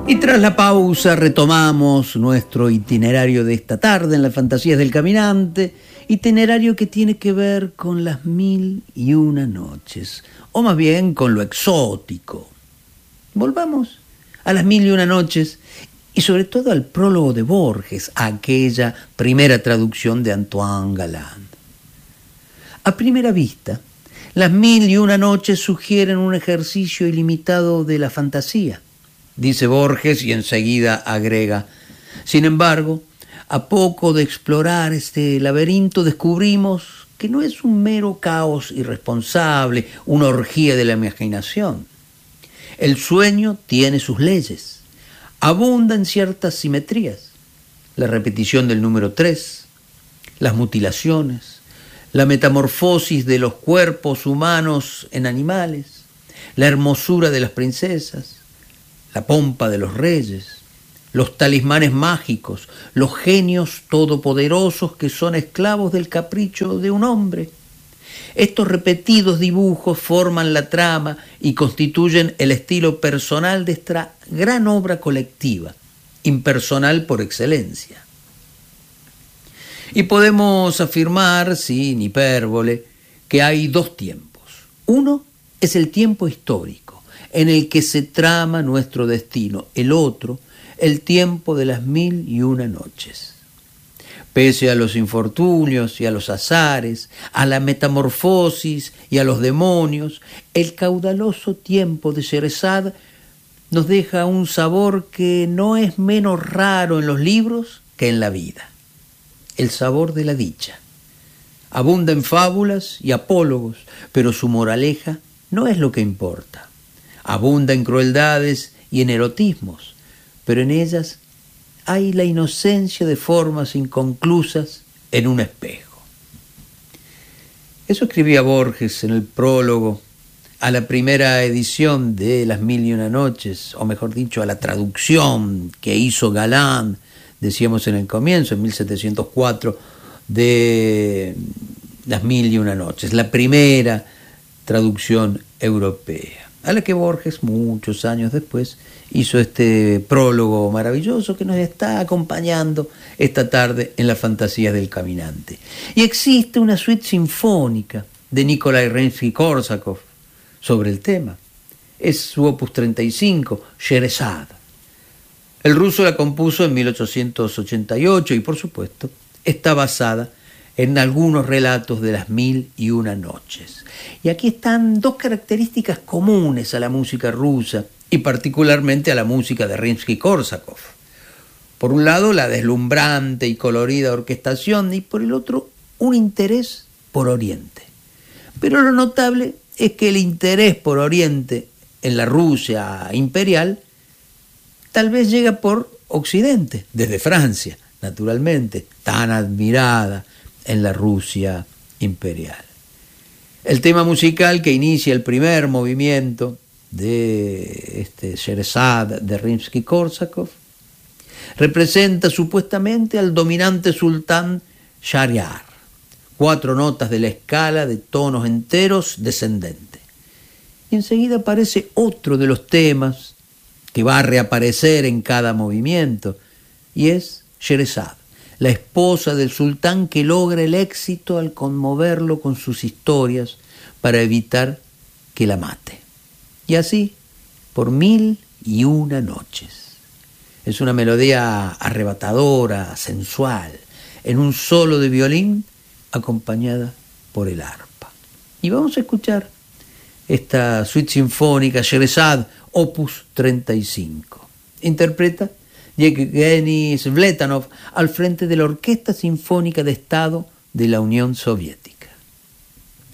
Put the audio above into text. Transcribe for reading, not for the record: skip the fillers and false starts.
Y tras la pausa retomamos nuestro itinerario de esta tarde en las fantasías del caminante, itinerario que tiene que ver con las 1001 noches, o más bien con lo exótico. Volvamos a las 1001 noches y sobre todo al prólogo de Borges, aquella primera traducción de Antoine Galland. A primera vista, las 1001 noches sugieren un ejercicio ilimitado de la fantasía, dice Borges y enseguida agrega: sin embargo, a poco de explorar este laberinto descubrimos que no es un mero caos irresponsable, una orgía de la imaginación. El sueño tiene sus leyes, abundan ciertas simetrías, la repetición del número 3, las mutilaciones, la metamorfosis de los cuerpos humanos en animales, la hermosura de las princesas, la pompa de los reyes, los talismanes mágicos, los genios todopoderosos que son esclavos del capricho de un hombre. Estos repetidos dibujos forman la trama y constituyen el estilo personal de esta gran obra colectiva, impersonal por excelencia. Y podemos afirmar, sin hipérbole, que hay dos tiempos. Uno es el tiempo histórico, en el que se trama nuestro destino. El otro, el tiempo de las 1001 noches. Pese a los infortunios y a los azares, a la metamorfosis y a los demonios, el caudaloso tiempo de Sherezad nos deja un sabor que no es menos raro en los libros que en la vida. El sabor de la dicha. Abunda en fábulas y apólogos, pero su moraleja no es lo que importa. Abunda en crueldades y en erotismos, pero en ellas hay la inocencia de formas inconclusas en un espejo. Eso escribía Borges en el prólogo a la primera edición de Las 1001 noches, o mejor dicho, a la traducción que hizo Galland, decíamos en el comienzo, en 1704, de Las 1001 noches, la primera traducción europea, a la que Borges, muchos años después, hizo este prólogo maravilloso que nos está acompañando esta tarde en las fantasías del caminante. Y existe una suite sinfónica de Nikolai Rimsky-Korsakov sobre el tema. Es su opus 35, Sherezad. El ruso la compuso en 1888 y, por supuesto, está basada en algunos relatos de las 1001 noches. Y aquí están dos características comunes a la música rusa y particularmente a la música de Rimsky-Korsakov. Por un lado, la deslumbrante y colorida orquestación, y por el otro, un interés por Oriente. Pero lo notable es que el interés por Oriente en la Rusia imperial tal vez llega por Occidente, desde Francia, naturalmente, tan admirada en la Rusia imperial. El tema musical que inicia el primer movimiento de este Sherezad de Rimsky-Korsakov representa supuestamente al dominante sultán Shahryar, 4 notas de la escala de tonos enteros descendente. Y enseguida aparece otro de los temas que va a reaparecer en cada movimiento, y es Sherezad, la esposa del sultán que logra el éxito al conmoverlo con sus historias para evitar que la mate. Y así, por 1001 noches. Es una melodía arrebatadora, sensual, en un solo de violín acompañada por el arpa. Y vamos a escuchar esta suite sinfónica Sherezad, opus 35. Interpreta Yevgeny Svletanov al frente de la Orquesta Sinfónica de Estado de la Unión Soviética.